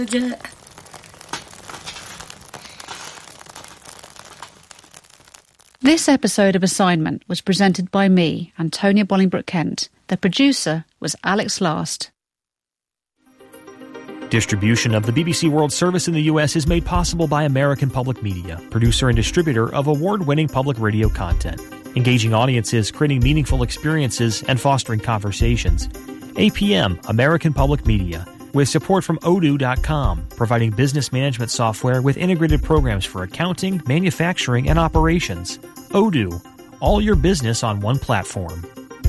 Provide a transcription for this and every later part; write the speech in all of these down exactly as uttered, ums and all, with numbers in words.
This episode of Assignment was presented by me, Antonia Bolingbroke-Kent. The producer was Alex Last. Distribution of the B B C World Service in the U S is made possible by American Public Media, producer and distributor of award-winning public radio content, engaging audiences, creating meaningful experiences, and fostering conversations. A P M, American Public Media, with support from odoo dot com, providing business management software with integrated programs for accounting, manufacturing, and operations. Odoo, all your business on one platform.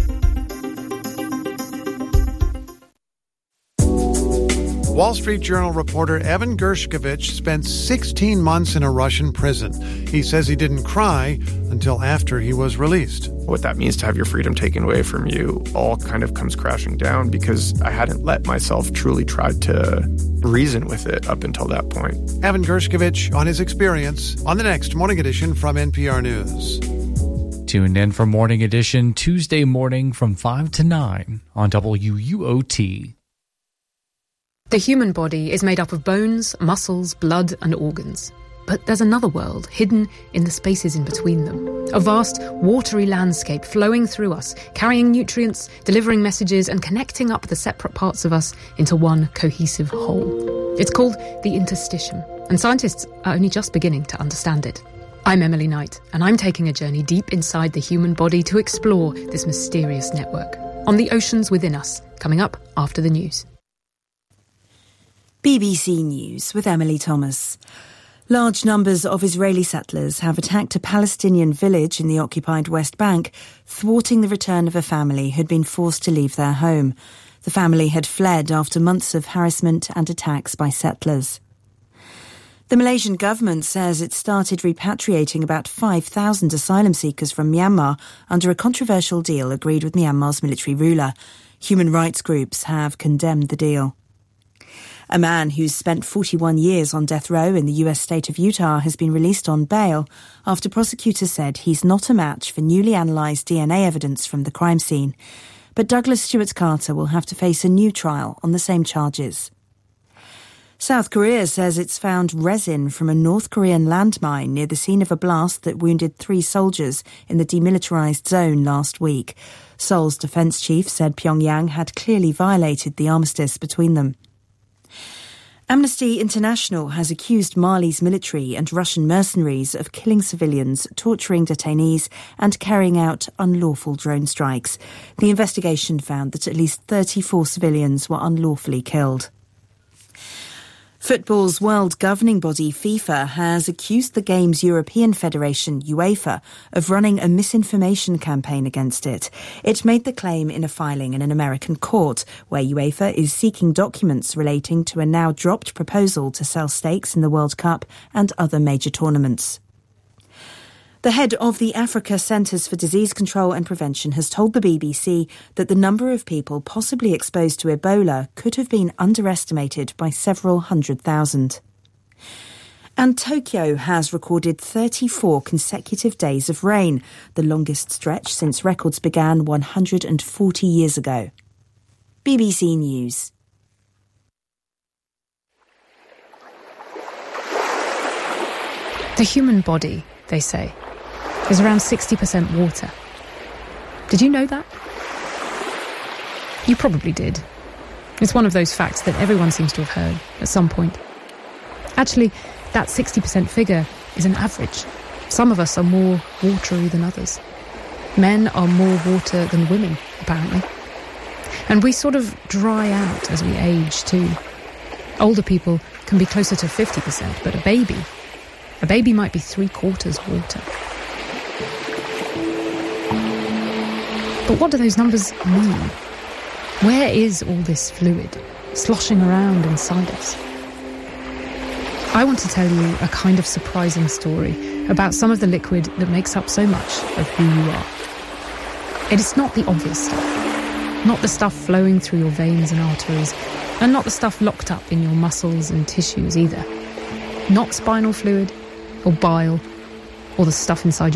Wall Street Journal reporter Evan Gershkovich spent sixteen months in a Russian prison. He says he didn't cry until after he was released. What that means to have your freedom taken away from you all kind of comes crashing down because I hadn't let myself truly try to reason with it up until that point. Evan Gershkovich on his experience on the next Morning Edition from N P R News. Tuned in for Morning Edition Tuesday morning from five to nine on W U O T. The human body is made up of bones, muscles, blood, and organs. But there's another world hidden in the spaces in between them. A vast, watery landscape flowing through us, carrying nutrients, delivering messages, and connecting up the separate parts of us into one cohesive whole. It's called the interstitium, and scientists are only just beginning to understand it. I'm Emily Knight, and I'm taking a journey deep inside the human body to explore this mysterious network. On the oceans within us, coming up after the news. B B C News with Emily Thomas. Large numbers of Israeli settlers have attacked a Palestinian village in the occupied West Bank, thwarting the return of a family who'd been forced to leave their home. The family had fled after months of harassment and attacks by settlers. The Malaysian government says it started repatriating about five thousand asylum seekers from Myanmar under a controversial deal agreed with Myanmar's military ruler. Human rights groups have condemned the deal. A man who's spent forty-one years on death row in the U S state of Utah has been released on bail after prosecutors said he's not a match for newly analysed D N A evidence from the crime scene. But Douglas Stewart Carter will have to face a new trial on the same charges. South Korea says it's found resin from a North Korean landmine near the scene of a blast that wounded three soldiers in the demilitarised zone last week. Seoul's defence chief said Pyongyang had clearly violated the armistice between them. Amnesty International has accused Mali's military and Russian mercenaries of killing civilians, torturing detainees and carrying out unlawful drone strikes. The investigation found that at least thirty-four civilians were unlawfully killed. Football's world governing body FIFA has accused the game's European Federation, UEFA, of running a misinformation campaign against it. It made the claim in a filing in an American court, where UEFA is seeking documents relating to a now dropped proposal to sell stakes in the World Cup and other major tournaments. The head of the Africa Centres for Disease Control and Prevention has told the B B C that the number of people possibly exposed to Ebola could have been underestimated by several hundred thousand. And Tokyo has recorded thirty-four consecutive days of rain, the longest stretch since records began one hundred forty years ago. B B C News. The human body, they say, is around sixty percent water. Did you know that? You probably did. It's one of those facts that everyone seems to have heard at some point. Actually, that sixty percent figure is an average. Some of us are more watery than others. Men are more water than women, apparently. And we sort of dry out as we age too. Older people can be closer to fifty percent, but a baby, a baby might be three quarters water. But what do those numbers mean? Where is all this fluid sloshing around inside us? I want to tell you a kind of surprising story about some of the liquid that makes up so much of who you are. It is not the obvious stuff, not the stuff flowing through your veins and arteries, and not the stuff locked up in your muscles and tissues either. Not spinal fluid, or bile, or the stuff inside your